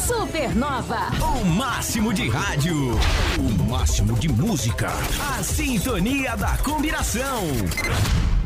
Supernova. O máximo de rádio. O máximo de música. A sintonia da combinação.